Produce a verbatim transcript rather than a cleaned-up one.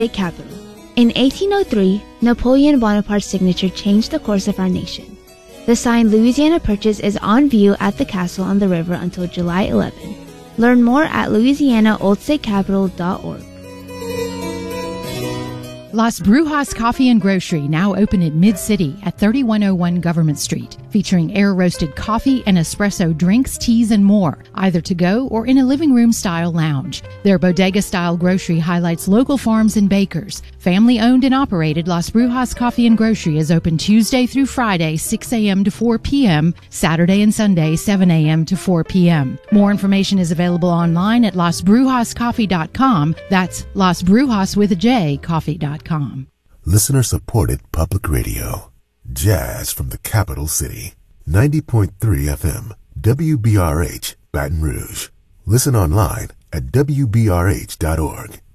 state capital. In eighteen oh three, Napoleon Bonaparte's signature changed the course of our nation. The sign Louisiana Purchase is on view at the castle on the river until July eleventh. Learn more at louisiana old state capital dot org. Las Brujas Coffee and Grocery, now open in Mid-City at thirty-one oh one Government Street, featuring air-roasted coffee and espresso drinks, teas, and more, either to go or in a living room-style lounge. Their bodega-style grocery highlights local farms and bakers. Family-owned and operated, Las Brujas Coffee and Grocery is open Tuesday through Friday, six a.m. to four p.m., Saturday and Sunday, seven a.m. to four p.m. More information is available online at las brujas coffee dot com. That's Las Brujas with a J, coffee dot com. Listener-supported public radio. Jazz from the capital city. ninety point three F M. W B R H, Baton Rouge. Listen online at w b r h dot org.